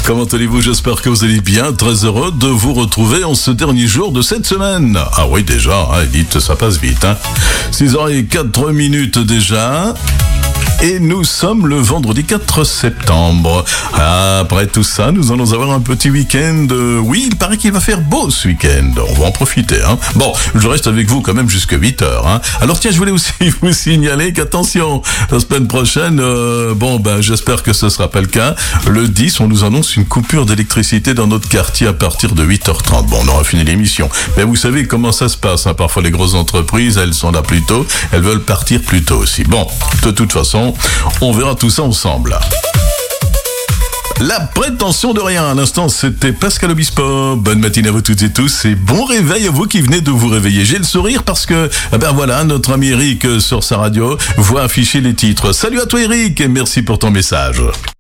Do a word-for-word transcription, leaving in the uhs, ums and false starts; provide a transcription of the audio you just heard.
Comment allez-vous? J'espère que vous allez bien. Très heureux de vous retrouver en ce dernier jour de cette semaine. Ah oui, déjà, hein, dites, ça passe vite. Hein. six heures zéro quatre minutes déjà. Et nous sommes le vendredi quatre septembre. Après tout ça, nous allons avoir un petit week-end. Oui, il paraît qu'il va faire beau ce week-end. On va en profiter. Hein. Bon, je reste avec vous quand même jusqu'à huit heures. Hein. Alors tiens, je voulais aussi vous signaler qu'attention, la semaine prochaine, euh, bon, ben j'espère que ce sera pas le cas. Le dix, on nous annonce une coupure d'électricité dans notre quartier à partir de huit heures trente. Bon, on aura fini l'émission. Mais vous savez comment ça se passe. Hein. Parfois, les grosses entreprises, elles sont là plus tôt. Elles veulent partir plus tôt aussi. Bon, de toute façon, on verra tout ça ensemble. La prétention de rien. À l'instant, c'était Pascal Obispo. Bonne matinée à vous toutes et tous et bon réveil à vous qui venez de vous réveiller. J'ai le sourire parce que, ben voilà, notre ami Eric sur sa radio voit afficher les titres. Salut à toi Eric et merci pour ton message.